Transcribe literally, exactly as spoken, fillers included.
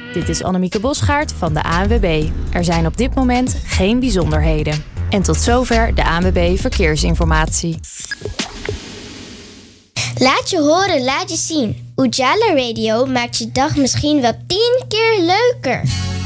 Dit is Annemieke Bosgaard van de A N W B. Er zijn op dit moment geen bijzonderheden. En tot zover de A N W B Verkeersinformatie. Laat je horen, laat je zien. Ujala Radio maakt je dag misschien wel tien keer leuker.